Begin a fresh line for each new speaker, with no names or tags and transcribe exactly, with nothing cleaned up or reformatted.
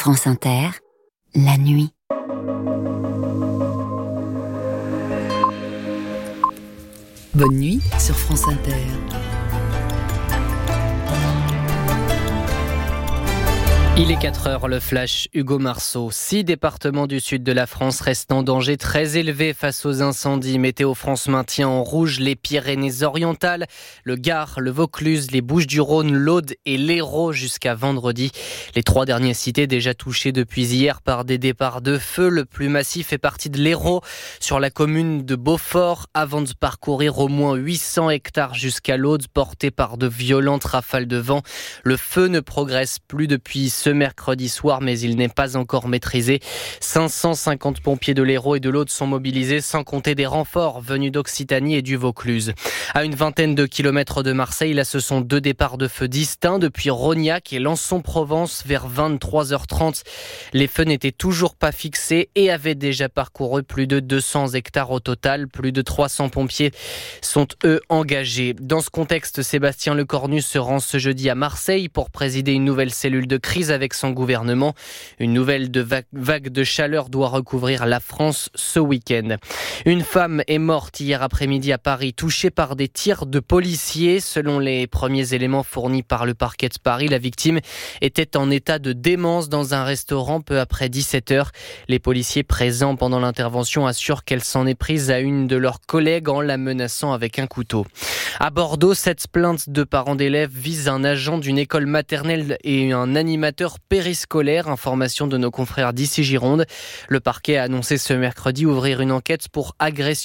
France Inter, la nuit.
Bonne nuit sur France Inter.
Il est quatre heures, le flash Hugo Marceau. Six départements du sud de la France restent en danger très élevé face aux incendies. Météo France maintient en rouge les Pyrénées-Orientales, le Gard, le Vaucluse, les Bouches-du-Rhône, l'Aude et l'Hérault jusqu'à vendredi. Les trois dernières cités déjà touchées depuis hier par des départs de feu. Le plus massif est parti de l'Hérault sur la commune de Beaufort avant de parcourir au moins huit cents hectares jusqu'à l'Aude porté par de violentes rafales de vent. Le feu ne progresse plus depuis ce mercredi soir, mais il n'est pas encore maîtrisé. cinq cent cinquante pompiers de l'Hérault et de l'Aude sont mobilisés, sans compter des renforts venus d'Occitanie et du Vaucluse. À une vingtaine de kilomètres de Marseille, là ce sont deux départs de feu distincts depuis Rognac et Lançon-Provence vers vingt-trois heures trente. Les feux n'étaient toujours pas fixés et avaient déjà parcouru plus de deux cents hectares au total. Plus de trois cents pompiers sont eux engagés. Dans ce contexte, Sébastien Lecornu se rend ce jeudi à Marseille pour présider une nouvelle cellule de crise avec son gouvernement. Une nouvelle de va- vague de chaleur doit recouvrir la France ce week-end. Une femme est morte hier après-midi à Paris, touchée par des tirs de policiers. Selon les premiers éléments fournis par le parquet de Paris, la victime était en état de démence dans un restaurant peu après dix-sept heures. Les policiers présents pendant l'intervention assurent qu'elle s'en est prise à une de leurs collègues en la menaçant avec un couteau. À Bordeaux, cette plainte de parents d'élèves vise un agent d'une école maternelle et un animateur périscolaire. Information de nos confrères d'ici Gironde. Le parquet a annoncé ce mercredi ouvrir une enquête pour agression